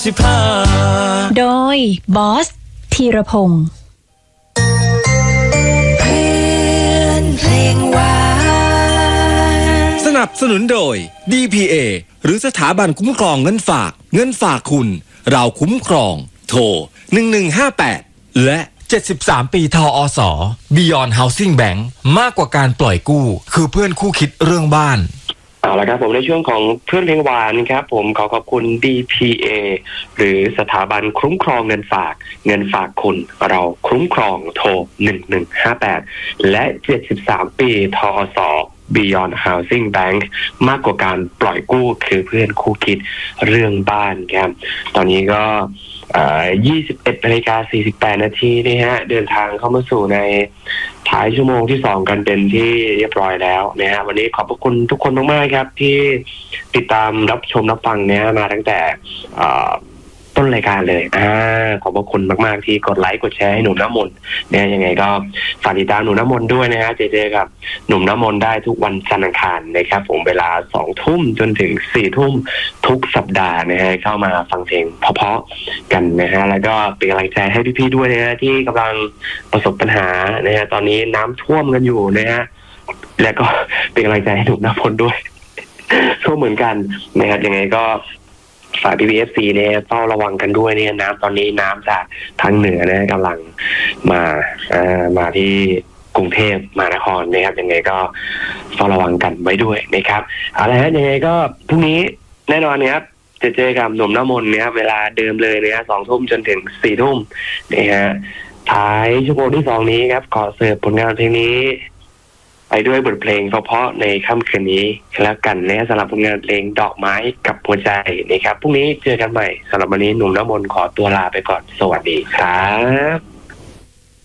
15โดยบอสธีรพงศ์เพลงหวานสนับสนุนโดย DPA หรือสถาบันคุ้มครองเงินฝากคุณเราคุ้มครองโทร1158และ73ปีทอส Beyond Housing Bank มากกว่าการปล่อยกู้คือเพื่อนคู่คิดเรื่องบ้านเอาละครับผมในช่วงของเพื่อนเพลงหวานครับผมขอบคุณ DPA หรือสถาบันคุ้มครองเงินฝากคุณเราคุ้มครองโทร1158และ73ปีทอส Beyond Housing Bank มากกว่าการปล่อยกู้คือเพื่อนคู่คิดเรื่องบ้านครับตอนนี้ก็21:48 นาทีนี่ฮะเดินทางเข้ามาสู่ในท้ายชั่วโมงที่2กันเป็นที่เรียบร้อยแล้วนะฮะวันนี้ขอบพระคุณทุกคนมากๆครับที่ติดตามรับชมรับฟังเนี่ยมาตั้งแต่ต้นรายการเลยขอบพระคุณมากๆที่กดไลค์กดแชร์ให้หนุ่มน้ำมนต์เนี่ยยังไงก็ฝากติดตามหนุ่มน้ำมนต์ด้วยนะฮะเจกับหนุ่มน้ำมนต์ได้ทุกวันจันทร์อังคารนะครับผมเวลา 20:00 นจนถึง 22:00 นทุกสัปดาห์นะฮะเข้ามาฟังเพลงเพราะๆกันนะฮะแล้วก็เป็นกำลังใจให้พี่ๆด้วยนะฮะที่กำลังประสบปัญหานะฮะตอนนี้น้ำท่วมกันอยู่นะฮะแล้วก็เป็นกำลังใจให้หนุ่มน้ำมนต์ด้วยท่วมเหมือนกันนะครับยังไงก็ฝาก PPFC เนี่ยเฝ้าระวังกันด้วยเนี่ยน้ำตอนนี้น้ำจากทางเหนือเนี่ยกำลังมาที่กรุงเทพมหานครนะครับยังไงก็เฝ้าระวังกันไว้ด้วยนะครับเอาละฮะยังไงก็พรุ่งนี้แน่นอนนะครับจะเจอกับหนุ่มน้ำมนต์นะครับเวลาเดิมเลยนะครับ 20:00 นจนถึง 22:00 นนะฮะท้ายชั่วโมงที่2นี้ครับขอเสิร์ฟผลงานเพลงนี้ไปด้วยบทเพลงเพราะๆในค่ำคืนนี้แล้วกันนะสำหรับผลงานเพลงดอกไม้กับหัวใจนะครับพรุ่งนี้เจอกันใหม่สำหรับวันนี้หนุ่มน้ำมนต์ขอตัวลาไปก่อนสวัสดีครับ